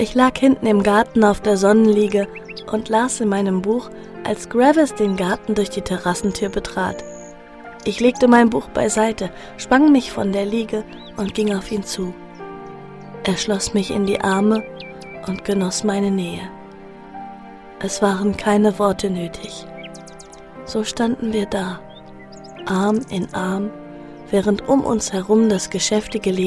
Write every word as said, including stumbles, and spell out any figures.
Ich lag hinten im Garten auf der Sonnenliege und las in meinem Buch, als Gravis den Garten durch die Terrassentür betrat. Ich legte mein Buch beiseite, schwang mich von der Liege und ging auf ihn zu. Er schloss mich in die Arme und genoss meine Nähe. Es waren keine Worte nötig. So standen wir da, Arm in Arm, während um uns herum das geschäftige Leben